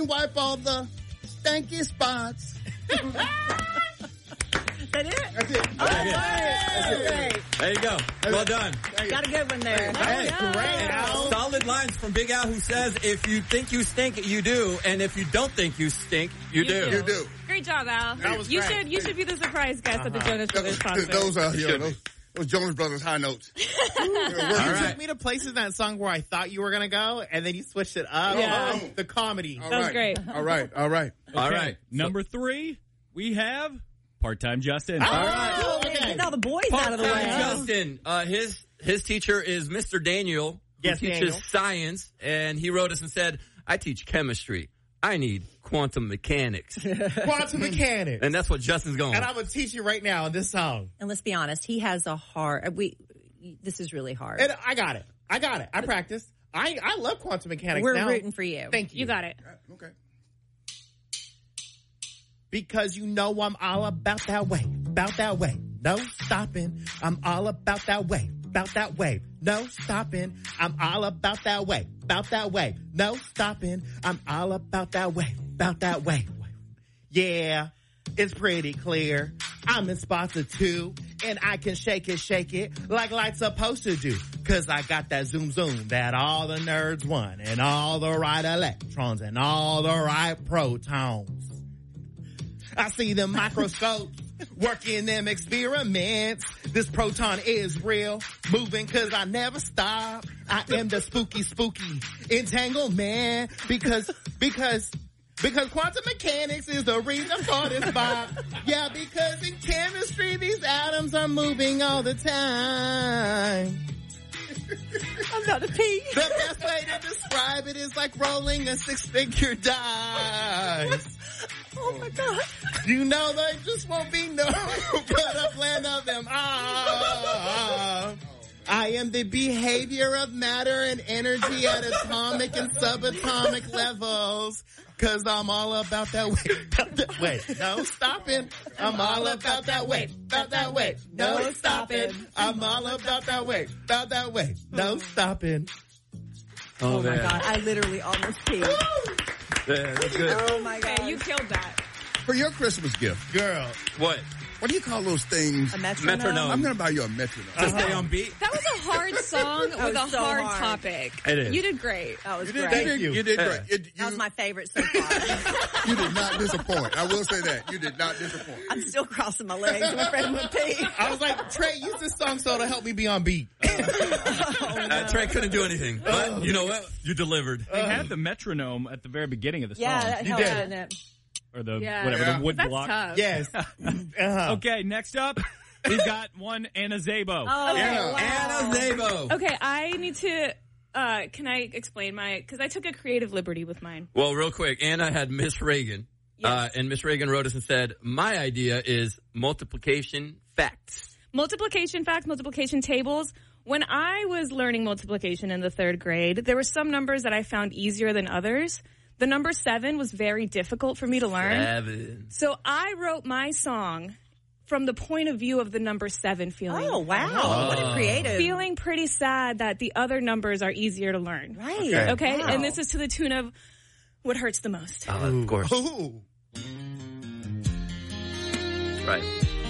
and wipe all the stanky spots. That it? That's it. That's it. There you go. Well done. Got a good one there. Hey, great, Al. Solid lines from Big Al, who says, if you think you stink, you do. And if you don't think you stink, you do. You do. Great job, Al. That was you great. should be the surprise guest at the Jonas Brothers concert. Those Jonas Brothers high notes. You took me to places in that song where I thought you were going to go, and then you switched it up. Yeah. Oh, the comedy. All That was right. great. All right. All right. Number 3, we have Part-Time Justin. All right. Oh, man, getting all the boys out of the way. Justin, his teacher is Mr. Daniel, who Yes, teaches Daniel. science, and he wrote us and said, I teach chemistry. I need quantum mechanics. Quantum mechanics. And that's what Justin's going. And I'm going to teach you right now in this song. And let's be honest, he has a hard. This is really hard. And I got it. I practiced. I love quantum mechanics. We're now. rooting for you. Thank you. You got it. Okay. Because you know I'm all about that way. About that way. No stopping. I'm all about that way. About that way. No stopping. I'm all about that way. About that way. No stopping. I'm all about that way. About that way. Yeah, it's pretty clear. I'm in spots of 2, and I can shake it like light's supposed to do. 'Cause I got that zoom that all the nerds want, and all the right electrons, and all the right protons. I see them microscopes working them experiments. This proton is real, moving 'cause I never stop. I am the spooky entanglement because quantum mechanics is the reason for this vibe. Yeah, because in chemistry these atoms are moving all the time. I'm about to pee. The best way to describe it is like rolling a 6-figure dice. Oh my God. You know they just won't be no but a blend of them. I am the behavior of matter and energy at atomic and subatomic levels. 'Cause I'm all about that way. No stopping. I'm all about that way. About that way. No stopping. I'm all about that way. About that way. No stopping. Oh my God. I literally almost peed. Yeah, that's good. Oh my God. Okay, you killed that. For your Christmas gift, Girl. What? what do you call those things? A metronome. Metronome. I'm going to buy you a metronome. To stay on beat? That was a hard song with a so hard hard. topic. It is. You did great. That was You did, great. you did great. That was my favorite so far. You did not disappoint. I will say that. You did not disappoint. I'm still crossing my legs. I'm afraid I'm going to pee. I was like, Trey, use this song so to help me be on beat. Trey couldn't do anything. But you know what? You delivered. They had the metronome at the very beginning of the song. Yeah, that You helped, did. didn't it? Or the, Yeah. whatever, Yeah. the wood That's block. tough. Yes. Okay, next up, we've got one Anna Zabo. Oh, Okay. wow. Anna Zabo. Okay, I need to, can I explain because I took a creative liberty with mine. Well, real quick, Anna had Miss Reagan. Yes. And Miss Reagan wrote us and said, my idea is multiplication facts. Multiplication facts, multiplication tables. When I was learning multiplication in the 3rd grade, there were some numbers that I found easier than others. The number 7 was very difficult for me to learn. 7. So I wrote my song from the point of view of the number 7 feeling. Oh, wow. What a creative. Feeling pretty sad that the other numbers are easier to learn. Right. Okay? Wow. And this is to the tune of what hurts the most. Of course. Ooh. Right.